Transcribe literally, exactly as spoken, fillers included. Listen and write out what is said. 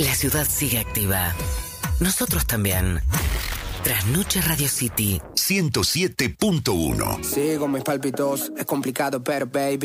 La ciudad sigue activa. Nosotros también. Trasnoche Radio City ciento siete punto uno. Sigo mis palpitos, es complicado, pero baby.